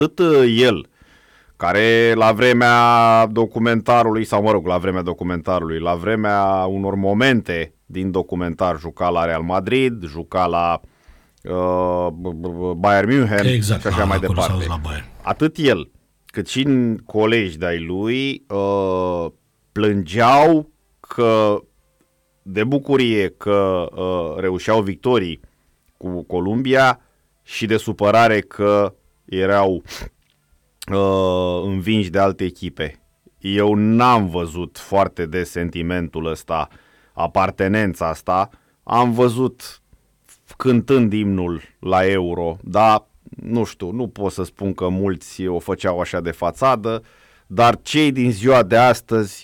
Atât el, care la vremea documentarului, sau mă rog, la vremea documentarului, la vremea unor momente din documentar juca la Real Madrid, juca la Bayern München, exact, și așa mai departe. Atât el, cât și colegi de-ai lui plângeau de bucurie că reușeau victorii cu Columbia și de supărare că erau învinși de alte echipe. Eu n-am văzut foarte des sentimentul ăsta, apartenența asta. Am văzut cântând imnul la Euro, dar nu știu, nu pot să spun că mulți o făceau așa de fațadă, dar cei din ziua de astăzi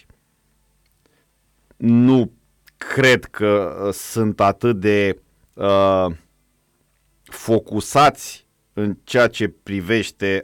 nu cred că sunt atât de focusați în ceea ce privește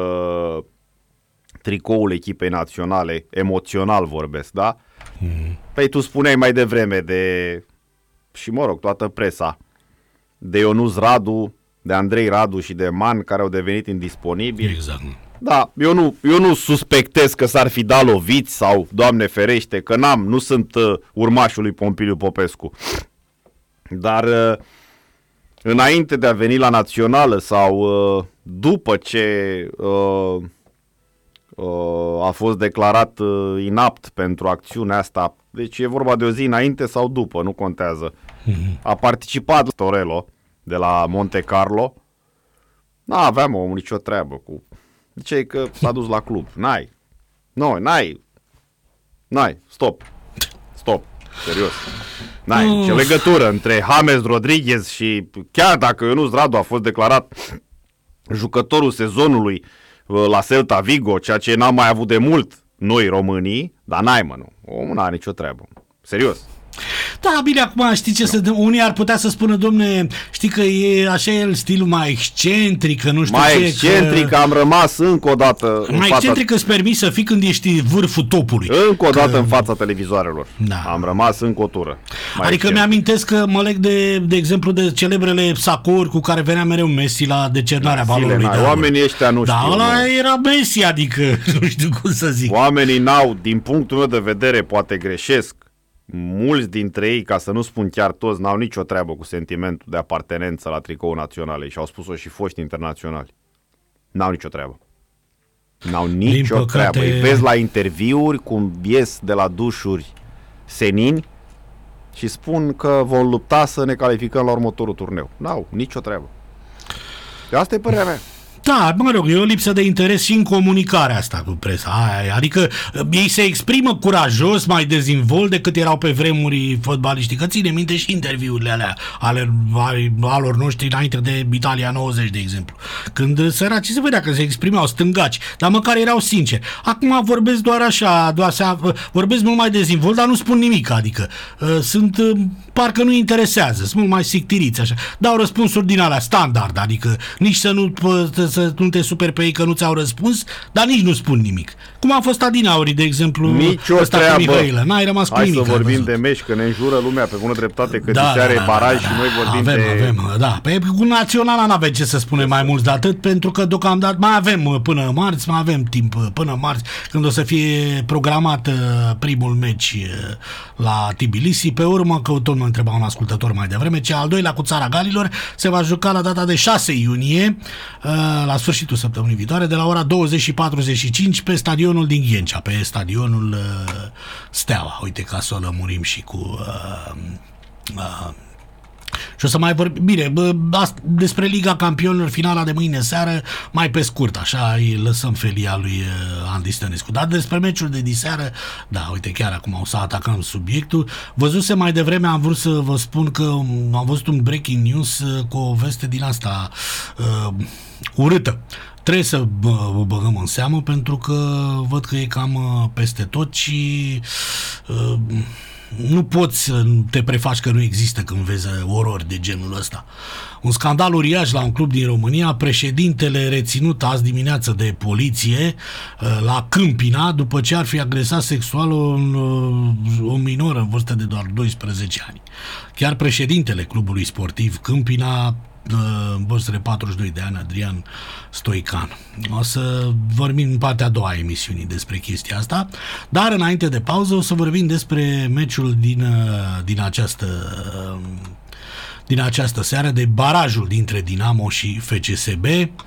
tricoul echipei naționale, emoțional vorbesc, da? Păi tu spuneai mai devreme și mă rog, toată presa, de Ionuț Radu, de Andrei Radu și de Man, care au devenit indisponibili. Exact. Da, eu nu suspectez că s-ar fi dat loviți sau, Doamne ferește, că nu sunt urmașul lui Pompiliu Popescu. Dar înainte de a veni la națională sau după ce a fost declarat inapt pentru acțiunea asta, deci e vorba de o zi înainte sau după, nu contează. A participat Torello de la Monte Carlo. N-aveam nicio treabă cu... Ziceai că s-a dus la club. N-ai, stop, serios. N-ai nicio legătură între James Rodriguez și, chiar dacă Ionuț Radu a fost declarat jucătorul sezonului la Celta Vigo, ceea ce n-am mai avut de mult noi românii, dar omul n-are nicio treabă, serios. Da, bine, acum știi ce unii ar putea să spună, domne, știi că e așa el stilul mai excentric, că nu știu mai excentric, am rămas încă o dată mai excentric îți permis să fii când ești vârful topului. Încă o dată în fața televizoarelor. Da. Am rămas încă o tură. Adică mi-amintesc că mă leg de exemplu de celebrele sacouri cu care venea mereu Messi la decernarea balonului. Oamenii ăștia nu știu. Da, ăla era Messi, adică nu știu cum să zic. Oamenii n-au, din punctul meu de vedere, poate greșesc, mulți dintre ei, ca să nu spun chiar toți, n-au nicio treabă cu sentimentul de apartenență la tricoul naționale și au spus-o și foști internaționali. N-au nicio treabă. N-au nicio treabă. Îi vezi la interviuri cum ies de la dușuri senini și spun că vom lupta să ne calificăm la următorul turneu. N-au nicio treabă. Asta e părerea mea. Da, mă rog, e o lipsă de interes și în comunicarea asta cu presa. Adică ei se exprimă curajos, mai dezvolt decât erau pe vremuri fotbaliștii. Că ține minte și interviurile alea alor noștri înainte de Italia 90, de exemplu. Când săracii se vedea că se exprimau stângaci, dar măcar erau sinceri. Acum vorbesc doar așa, vorbesc mult mai dezvolt, dar nu spun nimic. Adică parcă nu interesează, sunt mult mai sictiriți așa. Dau răspunsuri din alea standard, adică nici să nu te superi pe ei că nu ți-au răspuns, dar nici nu spun nimic. Cum a fost Adinauri, de exemplu, ăsta cu Mihailă. N-ai rămas cu nimic. Hai să vorbim de meci, că ne înjură lumea pe bună dreptate că are baraj și noi vorbim avem, da. Pe cu Naționala n-avem ce să spunem mai mult de atât, pentru că deocamdată mai avem până marți, mai avem timp până marți, când o să fie programat primul meci la Tbilisi. Pe urmă, că tot mă întreba un ascultător mai devreme, cel al doilea cu Țara Galilor se va juca la data de 6 iunie, la sfârșitul săptămânii viitoare, de la ora 20:45 pe stadionul din Ghencea, pe stadionul Steaua. Uite, ca să o lămurim și cu... Și o să mai vorbim, bine, despre Liga Campionilor, finala de mâine seară, mai pe scurt, așa îi lăsăm felia lui Andy Stănescu. Dar despre meciul de diseară, da, uite, chiar acum o să atacăm subiectul. Văzuse mai devreme, am vrut să vă spun că am văzut un breaking news cu o veste din asta urâtă. Trebuie să vă băgăm în seamă, pentru că văd că e cam peste tot și... nu poți să te prefaci că nu există când vezi orori de genul ăsta. Un scandal uriaș la un club din România, președintele reținut azi dimineață de poliție la Câmpina după ce ar fi agresat sexual o minoră în vârstă de doar 12 ani. Chiar președintele clubului sportiv Câmpina în vârstă de 42 de ani, Adrian Stoican. O să vorbim în partea a doua a emisiunii despre chestia asta, dar înainte de pauză o să vorbim despre meciul din această seară, de barajul dintre Dinamo și FCSB,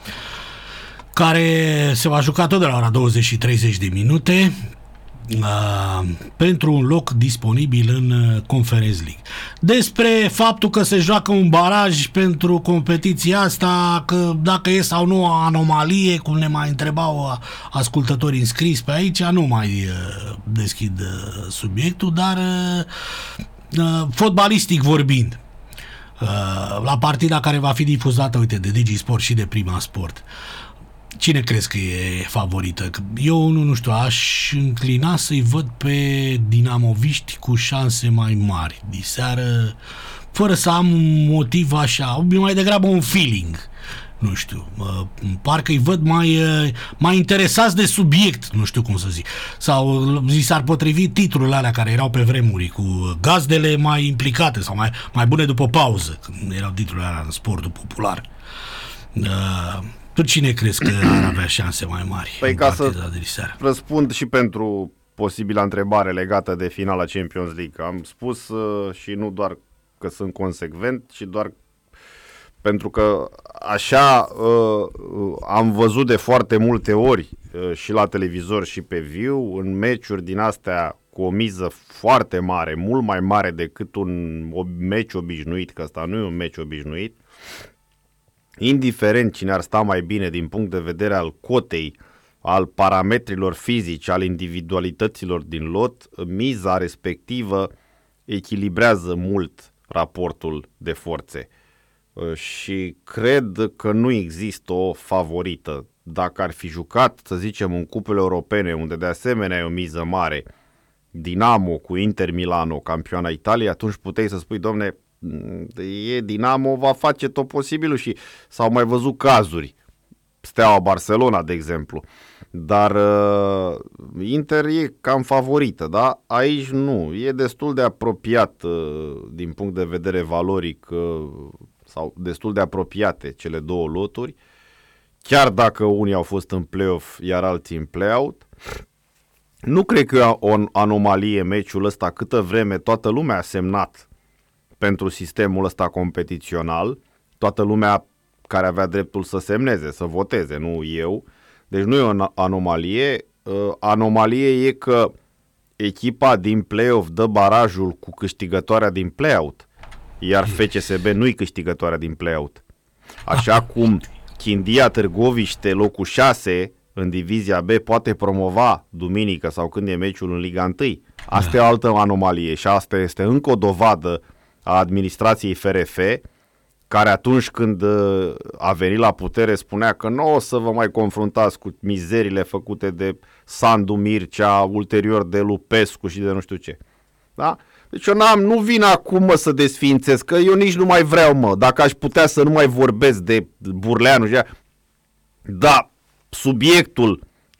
care se va juca tot de la ora 20 și 30 de minute pentru un loc disponibil în Conference League. Despre faptul că se joacă un baraj pentru competiția asta, că dacă e sau nu o anomalie, cum ne mai întrebau ascultătorii înscris pe aici, nu mai deschid subiectul, dar fotbalistic vorbind, la partida care va fi difuzată, uite, de DigiSport și de Prima Sport, cine crezi că e favorită? Eu nu știu, aș înclina să-i văd pe dinamoviști cu șanse mai mari diseară, fără să am un motiv așa, mai degrabă un feeling. Nu știu, parcă îi văd mai interesați de subiect, nu știu cum să zic. Sau zi s-ar potrivi titlurile alea care erau pe vremuri, cu gazdele mai implicate sau mai bune după pauză, când erau titlurile alea în sportul popular. Tu cine crezi că ar avea șanse mai mari? Păi ca să răspund și pentru posibila întrebare legată de finala Champions League. Am spus și nu doar că sunt consecvent, ci doar pentru că așa am văzut de foarte multe ori și la televizor și pe viu, în meciuri din astea cu o miză foarte mare, mult mai mare decât un meci obișnuit, că ăsta nu e un meci obișnuit, indiferent cine ar sta mai bine din punct de vedere al cotei, al parametrilor fizici, al individualităților din lot, miza respectivă echilibrează mult raportul de forțe. Și cred că nu există o favorită. Dacă ar fi jucat, să zicem, în cupele europene, unde de asemenea e o miză mare, Dinamo cu Inter Milano, campioana Italiei, atunci puteai să spui, domne, Dinamo va face tot posibilul și s-au mai văzut cazuri. Steaua Barcelona, de exemplu. Dar Inter e cam favorită, da? Aici nu. E destul de apropiat din punct de vedere valoric sau destul de apropiate cele două loturi. Chiar dacă unii au fost în play-off, iar alții în play-out. Nu cred că e o anomalie meciul ăsta, câtă vreme toată lumea a semnat pentru sistemul ăsta competițional, toată lumea care avea dreptul să semneze, să voteze, nu eu. Deci nu e o anomalie. Anomalie e că echipa din play-off dă barajul cu câștigătoarea din play-out, iar FCSB nu-i câștigătoarea din play-out. Așa cum Chindia Târgoviște, locul 6 în divizia B, poate promova duminică sau când e meciul în Liga 1. Asta e o altă anomalie și asta este încă o dovadă a administrației FRF, care atunci când a venit la putere spunea că nu o să vă mai confruntați cu mizerile făcute de Sandu Mircea, ulterior de Lupescu și de nu știu ce. Da? Deci eu nu vin acum să desființez, că eu nici nu mai vreau, dacă aș putea să nu mai vorbesc de Burleanu. Da, subiectul,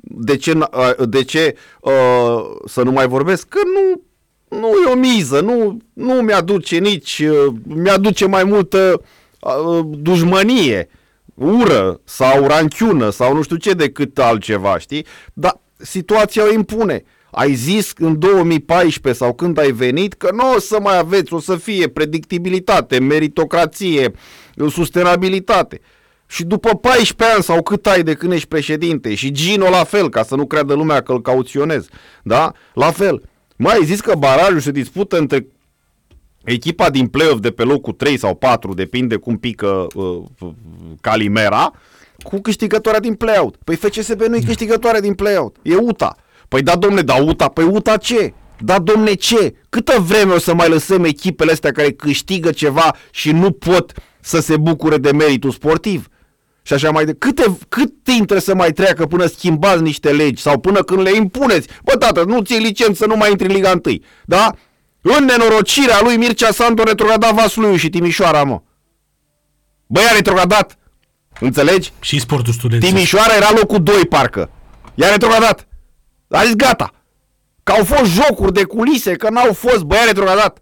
de ce să nu mai vorbesc? Că nu e o miză, nu mi-aduce nici, mi-aduce mai multă dușmănie, ură sau ranchiună sau nu știu ce decât altceva, știi? Dar situația o impune. Ai zis în 2014 sau când ai venit că nu o să mai aveți, o să fie predictibilitate, meritocrație, sustenabilitate. Și după 14 ani sau cât ai de când ești președinte, și Gino la fel, ca să nu creadă lumea că îl cauționez, da? La fel. Mai ai zis că barajul se dispută între echipa din play-off de pe locul 3 sau 4, depinde cum pică Calimera, cu câștigătoarea din play-out. Păi FCSB nu e câștigătoarea din play-out, e UTA. Păi da, domne, da UTA, păi UTA ce? Da, domne, ce? Câtă vreme o să mai lăsăm echipele astea care câștigă ceva și nu pot să se bucure de meritul sportiv? Și așa mai de cât timp trebuie să mai treacă până schimbați niște legi sau până când le impuneți? Bă, tată, nu ți-i licență să nu mai intri în Liga 1, da? În nenorocirea lui Mircea Sandu retrogradat Vaslui și Timișoara, mă. Bă, i-a retrogradat. Înțelegi? Și sportul studențesc. Timișoara era locul 2, parcă. I-a retrogradat. A zis gata. Că au fost jocuri de culise, că n-au fost, bă, i-a retrogradat.